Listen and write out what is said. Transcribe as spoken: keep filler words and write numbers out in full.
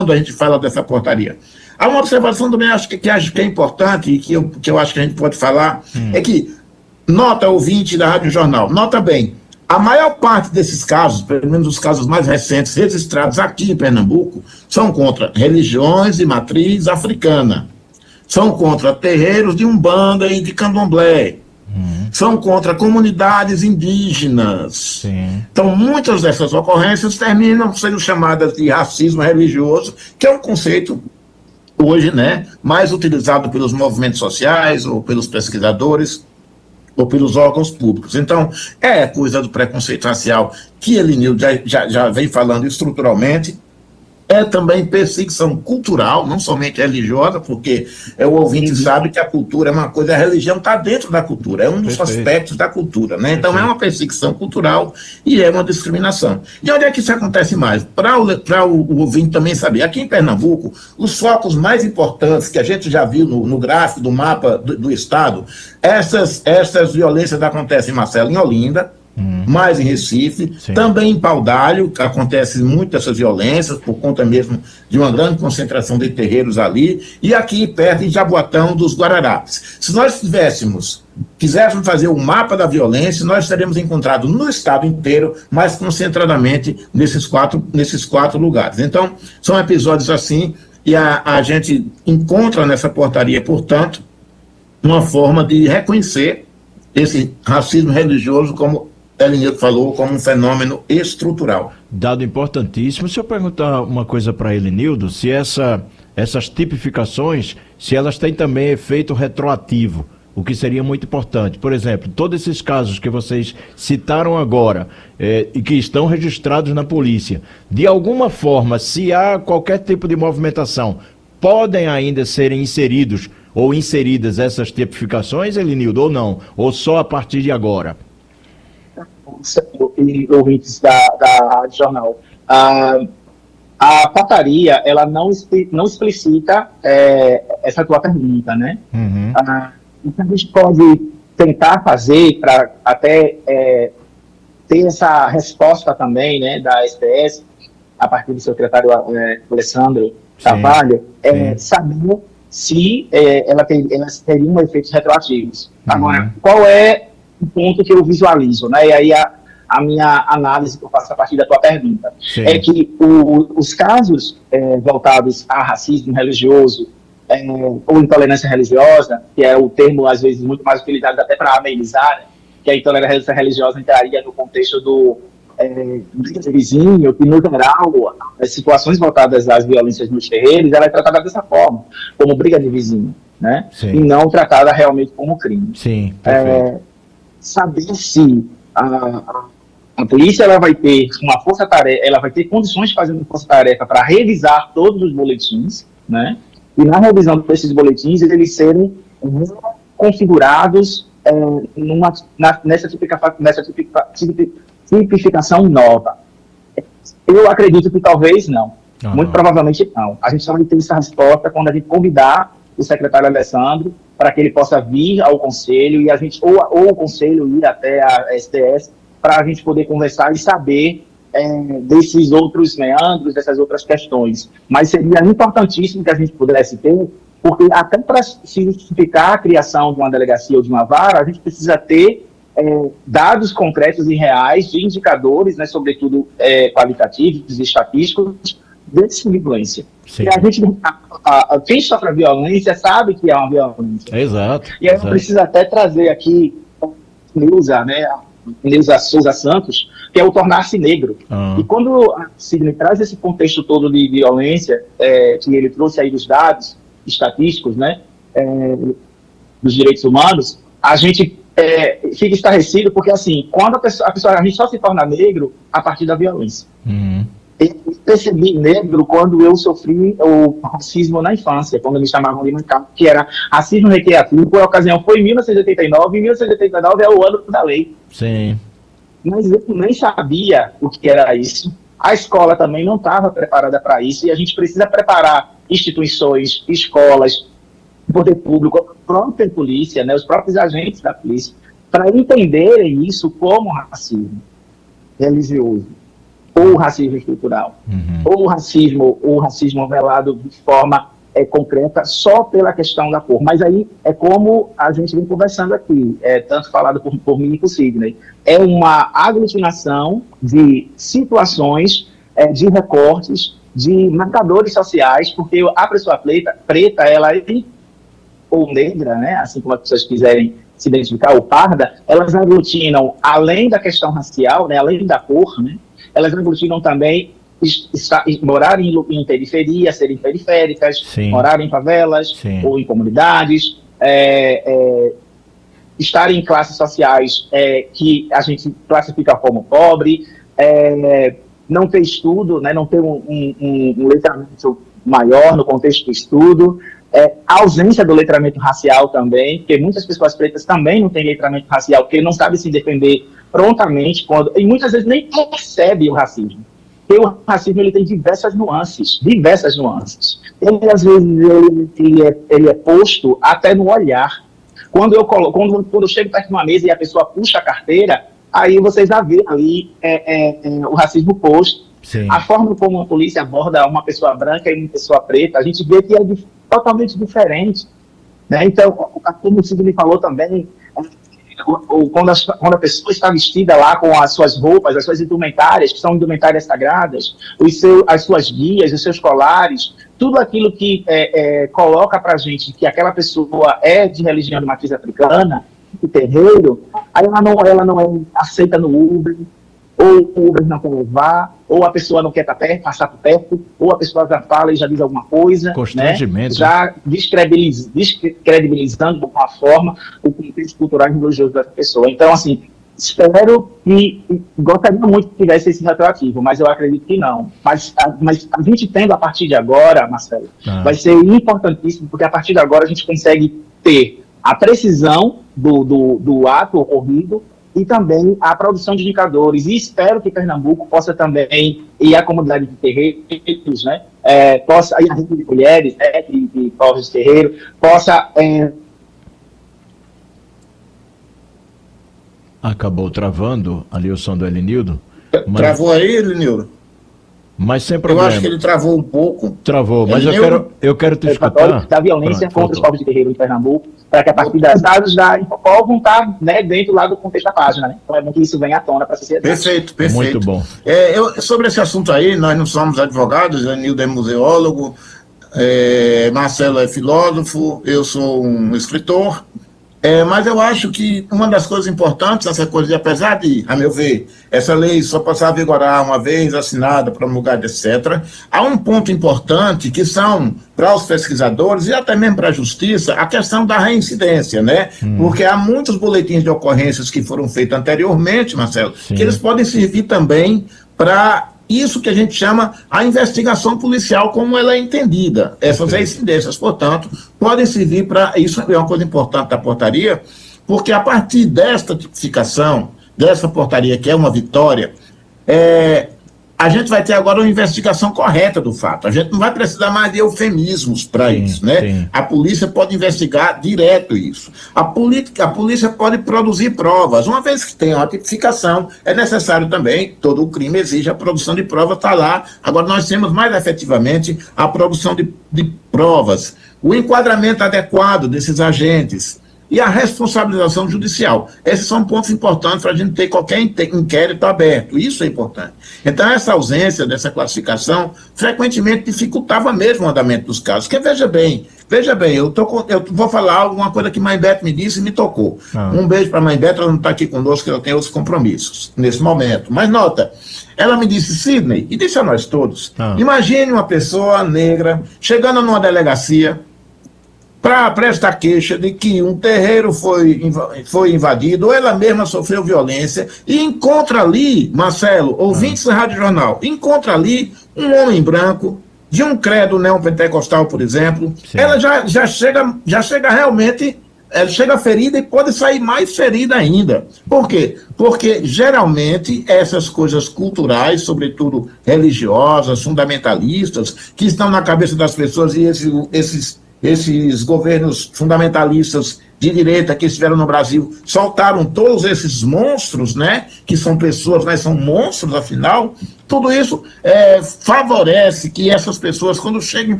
a gente fala dessa portaria. Há uma observação também acho que, que acho que é importante e que eu, que eu acho que a gente pode falar, hum. é que, nota ouvinte da Rádio Jornal, nota bem, a maior parte desses casos, pelo menos os casos mais recentes, registrados aqui em Pernambuco, são contra religiões de matriz africana, são contra terreiros de Umbanda e de Candomblé, hum. são contra comunidades indígenas. Sim. Então, muitas dessas ocorrências terminam sendo chamadas de racismo religioso, que é um conceito hoje, né, mais utilizado pelos movimentos sociais ou pelos pesquisadores ou pelos órgãos públicos. Então, é coisa do preconceito racial que Elinildo já, já, já vem falando estruturalmente. É também perseguição cultural, não somente religiosa, porque é, o ouvinte uhum. sabe que a cultura é uma coisa, a religião está dentro da cultura, é um dos Perfeito. aspectos da cultura, né? Então Perfeito. é uma perseguição cultural e é uma discriminação. E onde é que isso acontece mais? Para o, o, o ouvinte também saber, aqui em Pernambuco, os focos mais importantes que a gente já viu no, no gráfico do mapa do, do estado, essas, essas violências acontecem, Marcelo, em Olinda, Hum. mais em Recife, Sim. também em Paudalho, que acontece muito essas violências, por conta mesmo de uma grande concentração de terreiros ali, e aqui perto em Jaboatão dos Guararapes. Se nós tivéssemos, quiséssemos fazer o um mapa da violência, nós teríamos encontrado no estado inteiro, mais concentradamente nesses quatro, nesses quatro lugares. Então, são episódios assim, e a, a gente encontra nessa portaria, portanto, uma forma de reconhecer esse racismo religioso como Elinildo falou, como um fenômeno estrutural. Dado importantíssimo. Se eu perguntar uma coisa para Elinildo, se essa, essas tipificações, se elas têm também efeito retroativo, o que seria muito importante. Por exemplo, todos esses casos que vocês citaram agora é, e que estão registrados na polícia, de alguma forma, se há qualquer tipo de movimentação, podem ainda serem inseridos ou inseridas essas tipificações, Elinildo, ou não? Ou só a partir de agora? E ouvintes da, da Rádio Jornal, a, a portaria, ela não, não explicita é, essa tua pergunta, né? Uhum. Ah, então a gente pode tentar fazer para até é, ter essa resposta também, né, da S T S, a partir do secretário é, Alessandro Carvalho, é, saber se é, ela tem, elas teriam efeitos retroativos. Uhum. Agora, qual é o ponto que eu visualizo, né? E aí a, a minha análise que eu faço a partir da tua pergunta Sim. é que o, os casos é, voltados a racismo religioso é, ou intolerância religiosa, que é o termo às vezes muito mais utilizado até para amenizar, né? Que a intolerância religiosa entraria no contexto do é, vizinho, que no geral as situações voltadas às violências nos terreiros, ela é tratada dessa forma, como briga de vizinho, né? Sim. E não tratada realmente como crime. Sim, é, saber se a, a, a polícia ela vai ter uma força-tarefa, ela vai ter condições de fazer uma força-tarefa para revisar todos os boletins, né? E na revisão desses boletins, eles serem configurados é, numa, na, nessa, tipica, nessa tipica, tipificação nova. Eu acredito que talvez não. Uhum. Muito provavelmente não. A gente só vai ter essa resposta quando a gente convidar o secretário Alessandro para que ele possa vir ao conselho e a gente, ou, ou o conselho ir até a S T S para a gente poder conversar e saber é, desses outros meandros, dessas outras questões. Mas seria importantíssimo que a gente pudesse ter, porque até para se justificar a criação de uma delegacia ou de uma vara, a gente precisa ter é, dados concretos e reais de indicadores, né, sobretudo é, qualitativos e estatísticos, desse tipo de violência. Sim. E a gente, a, a, a, quem sofre violência sabe que é uma violência. Exato. E aí exato. eu preciso até trazer aqui a Neuza, né, a Neuza Souza Santos, que é o tornar-se negro. Uhum. E quando a Sidney traz esse contexto todo de violência, é, que ele trouxe aí dos dados estatísticos, né, é, dos direitos humanos, a gente é, fica estarrecido porque, assim, quando a pessoa, a pessoa, a gente só se torna negro a partir da violência. Uhum. Eu percebi negro quando eu sofri o racismo na infância, quando me chamavam de macaco, que era racismo recreativo, por ocasião foi em mil novecentos e oitenta e nove, e mil novecentos e oitenta e nove é o ano da lei. Sim. Mas eu nem sabia o que era isso. A escola também não estava preparada para isso, e a gente precisa preparar instituições, escolas, poder público, a própria polícia, né, os próprios agentes da polícia, para entenderem isso como racismo religioso. ou o racismo estrutural, uhum. ou o racismo, o racismo velado de forma é, concreta só pela questão da cor. Mas aí é como a gente vem conversando aqui, é, tanto falado por, por mim e por Sidney, é uma aglutinação de situações, é, de recortes, de marcadores sociais, porque a pessoa preta, preta ela é, ou negra, né, assim como as pessoas quiserem se identificar, ou parda, elas aglutinam, além da questão racial, né, além da cor, né, elas aglutinam também Está, morar em, em periferia, serem periféricas, Sim. morar em favelas Sim. ou em comunidades, é, é, estar em classes sociais é, que a gente classifica como pobre, é, não ter estudo, né, não ter um, um, um letramento maior no contexto do estudo, é, a ausência do letramento racial também, porque muitas pessoas pretas também não têm letramento racial, porque não sabem se defender prontamente, quando, e muitas vezes nem percebe o racismo. Porque o racismo ele tem diversas nuances, diversas nuances. Ele, às vezes, ele, ele, é, ele é posto até no olhar. Quando eu, colo, quando, quando eu chego perto de uma mesa e a pessoa puxa a carteira, aí vocês já vê ali é, é, é, o racismo posto. Sim. A forma como a polícia aborda uma pessoa branca e uma pessoa preta, a gente vê que é de, totalmente diferente. Né? Então, como o Sidney falou também, Ou, ou quando, a, quando a pessoa está vestida lá com as suas roupas, as suas indumentárias, que são indumentárias sagradas, os seu, as suas guias, os seus colares, tudo aquilo que é, é, coloca para a gente que aquela pessoa é de religião de matriz africana, de terreiro, aí ela não, ela não é aceita no Uber, ou o Uber não quer levar, ou a pessoa não quer estar perto, passar por perto, ou a pessoa já fala e já diz alguma coisa, né? Já descredibiliz, descredibilizando de alguma forma o contexto cultural e religioso dessa pessoa. Então, assim, espero que, gostaria muito que tivesse esse retroativo, mas eu acredito que não. Mas a, mas a gente tendo a partir de agora, Marcelo, ah. vai ser importantíssimo, porque a partir de agora a gente consegue ter a precisão do, do, do ato ocorrido, e também a produção de indicadores, e espero que Pernambuco possa também, e a comunidade de terreiros, né, é, possa, e a rede de mulheres, né, de, de povos de terreiro, possa... É... Acabou travando ali o som do Elinildo. Mas... Travou aí, Elinildo? Mas sem problema. Eu acho que ele travou um pouco. Travou, mas eu quero, eu quero te escutar. Da violência Pronto, contra faltou. os povos de terreiro em Pernambuco, para que a partir das dados da Infopol vão estar, né, dentro lá do contexto da página, né? Então é bom que isso venha à tona para a sociedade. Perfeito, perfeito. Muito bom. É, eu, sobre esse assunto aí, nós não somos advogados, Anildo é museólogo, é, Marcelo é filósofo, eu sou um escritor. É, mas eu acho que uma das coisas importantes dessa coisa, de, apesar de, a meu ver, essa lei só passar a vigorar uma vez assinada, promulgada, etcétera, há um ponto importante que são, para os pesquisadores e até mesmo para a justiça, a questão da reincidência, né? Hum. Porque há muitos boletins de ocorrências que foram feitos anteriormente, Marcelo, Sim. que eles podem servir também para... Isso que a gente chama a investigação policial, como ela é entendida. Essas reincidências, portanto, podem servir para... Isso é uma coisa importante da portaria, porque a partir desta tipificação, dessa portaria, que é uma vitória, é, a gente vai ter agora uma investigação correta do fato. A gente não vai precisar mais de eufemismos para isso, né? Sim. A polícia pode investigar direto isso. A, política, a polícia pode produzir provas. Uma vez que tem uma tipificação, é necessário também, todo o crime exige a produção de provas, está lá. Agora nós temos mais efetivamente a produção de, de provas, o enquadramento adequado desses agentes e a responsabilização judicial. Esses são pontos importantes para a gente ter qualquer inquérito aberto. Isso é importante. Então, essa ausência dessa classificação frequentemente dificultava mesmo o andamento dos casos. Porque, veja bem, veja bem, eu, tô, eu vou falar alguma coisa que a Mãe Beto me disse e me tocou. Ah. Um beijo para a Mãe Beto, ela não está aqui conosco, ela tem outros compromissos nesse momento. Mas nota, ela me disse, Sidney, e disse a nós todos, ah. imagine uma pessoa negra chegando numa delegacia para prestar queixa de que um terreiro foi, foi invadido, ou ela mesma sofreu violência, e encontra ali, Marcelo, ouvintes da Rádio Jornal, encontra ali um homem branco, de um credo neopentecostal, por exemplo, Sim. ela já, já, chega, já chega realmente, ela chega ferida e pode sair mais ferida ainda. Por quê? Porque, geralmente, essas coisas culturais, sobretudo religiosas, fundamentalistas, que estão na cabeça das pessoas, e esses... esses esses governos fundamentalistas de direita que estiveram no Brasil soltaram todos esses monstros, né? Que são pessoas, mas são monstros, afinal. Tudo isso é, favorece que essas pessoas, quando chegam